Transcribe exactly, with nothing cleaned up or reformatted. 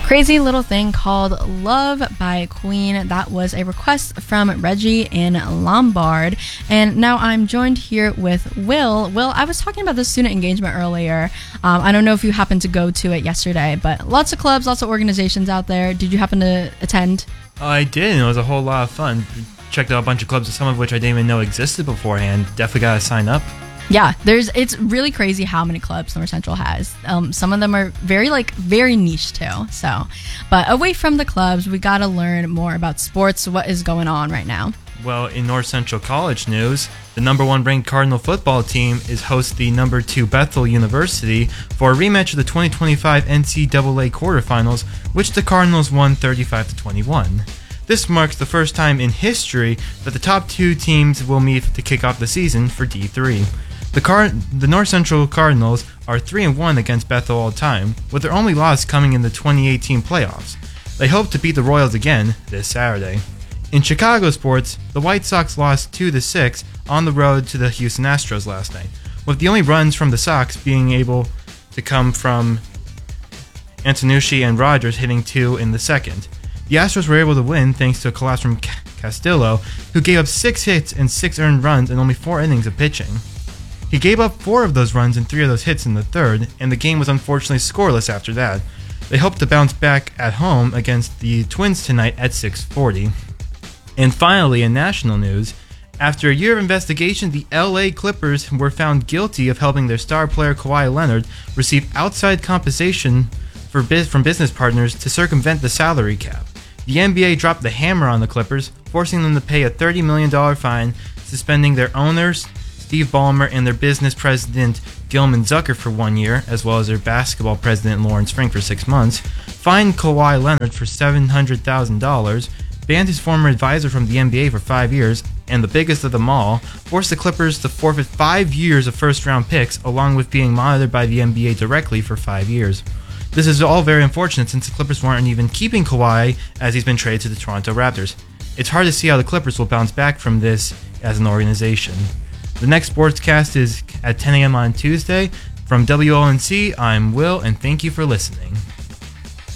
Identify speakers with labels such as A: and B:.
A: Crazy Little Thing called Love by Queen. That was a request from Reggie in Lombard. And now I'm joined here with Will. Will, I was talking about the student engagement earlier. Um, I don't know if you happened to go to it yesterday, but lots of clubs, lots of organizations out there. Did you happen to attend?
B: I did, and it was a whole lot of fun. Checked out a bunch of clubs, some of which I didn't even know existed beforehand. Definitely got to sign up.
A: Yeah, there's. It's really crazy how many clubs North Central has. Um, some of them are very, like, very niche too. So, but away from the clubs, we got to learn more about sports. What is going on right now?
B: Well, in North Central College news, the number one ranked Cardinal football team is host the number two Bethel University for a rematch of the twenty twenty-five N C double A quarterfinals, which the Cardinals won thirty-five to twenty-one. This marks the first time in history that the top two teams will meet to kick off the season for D three. The Car- the North Central Cardinals are three and one against Bethel all time, with their only loss coming in the twenty eighteen playoffs. They hope to beat the Royals again this Saturday. In Chicago sports, the White Sox lost two to six on the road to the Houston Astros last night, with the only runs from the Sox being able to come from Antonucci and Rogers hitting two in the second. The Astros were able to win thanks to a collapse from Castillo, who gave up six hits and six earned runs in only four innings of pitching. He gave up four of those runs and three of those hits in the third, and the game was unfortunately scoreless after that. They hope to bounce back at home against the Twins tonight at six forty. And finally, in national news, after a year of investigation, the L A Clippers were found guilty of helping their star player Kawhi Leonard receive outside compensation for biz- from business partners to circumvent the salary cap. The N B A dropped the hammer on the Clippers, forcing them to pay a thirty million dollars fine, suspending their owners, Steve Ballmer, and their business president, Gilman Zucker, for one year, as well as their basketball president, Lawrence Frank, for six months, fined Kawhi Leonard for seven hundred thousand dollars, banned his former advisor from the N B A for five years, and the biggest of them all, forced the Clippers to forfeit five years of first-round picks, along with being monitored by the N B A directly for five years. This is all very unfortunate since the Clippers weren't even keeping Kawhi as he's been traded to the Toronto Raptors. It's hard to see how the Clippers will bounce back from this as an organization. The next sportscast is at ten a.m. on Tuesday. From W O N C, I'm Will, and thank you for listening.